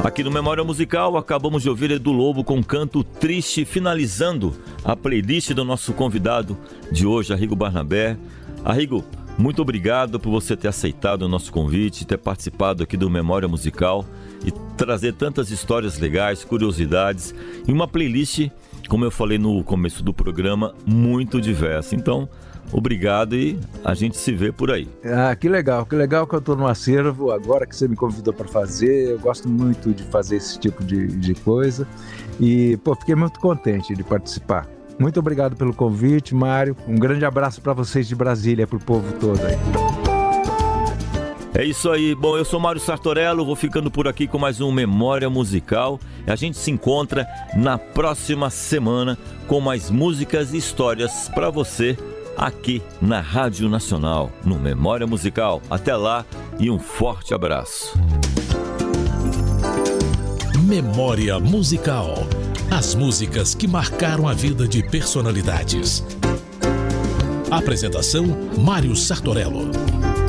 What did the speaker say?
Aqui no Memória Musical, acabamos de ouvir Edu Lobo com Canto Triste, finalizando a playlist do nosso convidado de hoje, Arrigo Barnabé. Arrigo, muito obrigado por você ter aceitado o nosso convite, ter participado aqui do Memória Musical e trazer tantas histórias legais, curiosidades e uma playlist, como eu falei no começo do programa, muito diversa. Então, obrigado e a gente se vê por aí. Que legal que eu estou no acervo, agora que você me convidou para fazer. Eu gosto muito de fazer esse tipo de coisa e fiquei muito contente de participar. Muito obrigado pelo convite, Mário. Um grande abraço para vocês de Brasília, para o povo todo aí. É isso aí. Bom, eu sou Mário Sartorello, vou ficando por aqui com mais um Memória Musical. A gente se encontra na próxima semana com mais músicas e histórias para você aqui na Rádio Nacional, no Memória Musical. Até lá e um forte abraço. Memória Musical. As músicas que marcaram a vida de personalidades. Apresentação: Mário Sartorello.